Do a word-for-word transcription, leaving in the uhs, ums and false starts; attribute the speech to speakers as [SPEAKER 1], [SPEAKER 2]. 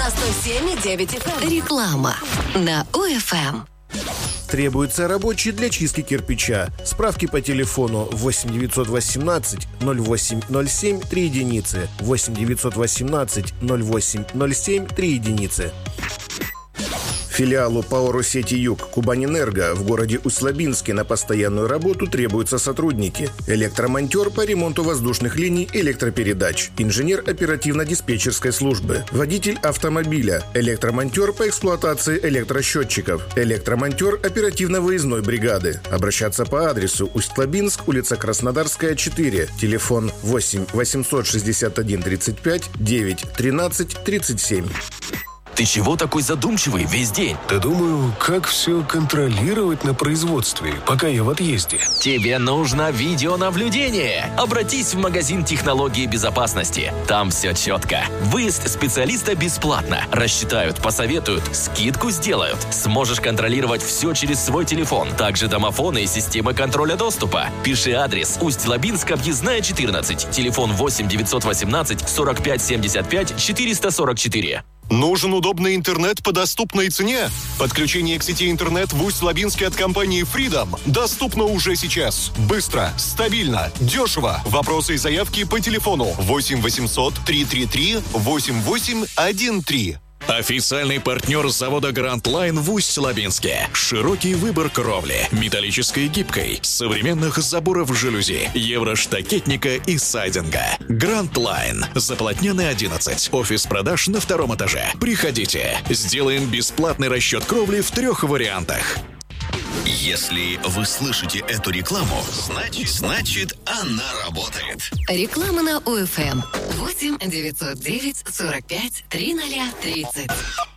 [SPEAKER 1] на сто семь и девять эф эм. Реклама на УФМ.
[SPEAKER 2] Требуется рабочий для чистки кирпича. Справки по телефону восемь девятьсот восемнадцать ноль восемь ноль семь три единицы. восемь девятьсот восемнадцать ноль восемь ноль семь три единицы. Филиалу ПАО «Россети Юг» Кубанэнерго в городе Усть-Лабинске на постоянную работу требуются сотрудники. Электромонтер по ремонту воздушных линий электропередач, инженер оперативно-диспетчерской службы, водитель автомобиля, электромонтер по эксплуатации электросчетчиков, электромонтер оперативно-выездной бригады. Обращаться по адресу Усть-Лабинск, улица Краснодарская, четыре, телефон восемь восемьсот шестьдесят один тридцать пять девять тринадцать тридцать семь.
[SPEAKER 3] Ты чего такой задумчивый весь день?
[SPEAKER 4] Да думаю, как все контролировать на производстве, пока я в отъезде.
[SPEAKER 3] Тебе нужно видеонаблюдение. Обратись в магазин технологии безопасности. Там все четко. Выезд специалиста бесплатно. Рассчитают, посоветуют, скидку сделают. Сможешь контролировать все через свой телефон. Также домофоны и системы контроля доступа. Пиши адрес: Усть-Лабинск, объездная четырнадцать. Телефон восемь девятьсот восемнадцать сорок пять семьдесят пять четыреста сорок четыре.
[SPEAKER 5] Нужен удобный интернет по доступной цене? Подключение к сети интернет в Усть-Лабинске от компании Freedom доступно уже сейчас. Быстро, стабильно, дешево. Вопросы и заявки по телефону восемь восемьсот триста тридцать три восемьдесят восемь тринадцать.
[SPEAKER 6] Официальный партнер завода Grand Line в Усть-Лабинске. Широкий выбор кровли, металлической и гибкой, современных заборов жалюзи, евроштакетника и сайдинга. Grand Line. Заполотненный одиннадцать. Офис продаж на втором этаже. Приходите. Сделаем бесплатный расчет кровли в трех вариантах.
[SPEAKER 7] Если вы слышите эту рекламу, значит, значит она работает.
[SPEAKER 1] Реклама на УФМ. восемь девятьсот девять сорок пять тридцать тридцать.